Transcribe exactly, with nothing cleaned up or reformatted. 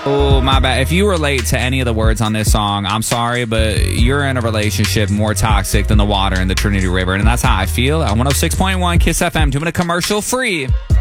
Oh, my bad. If you relate to any of the words on this song, I'm sorry, but you're in a relationship more toxic than the water in the Trinity River, and that's how I feel. On one oh six point one Kiss F M, doing a commercial free.